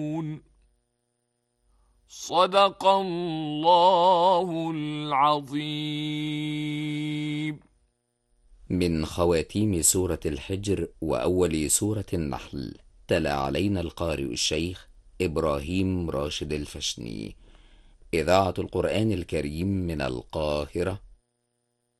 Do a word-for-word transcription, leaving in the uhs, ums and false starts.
صدق الله العظيم. من خواتيم سورة الحجر وأول سورة النحل. تلا علينا القارئ الشيخ إبراهيم راشد الفشني. إذاعة القرآن الكريم من القاهرة